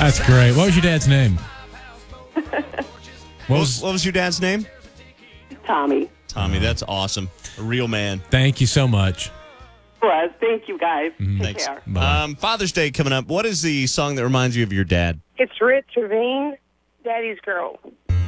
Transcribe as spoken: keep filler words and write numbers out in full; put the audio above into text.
That's great. What was your dad's name? What was, what was your dad's name? Tommy. Tommy, that's awesome. A real man. Thank you so much. Was. Thank you, guys. Take Thanks. care. Um, Father's Day coming up. What is the song that reminds you of your dad? It's Rich Ravine, Daddy's Girl.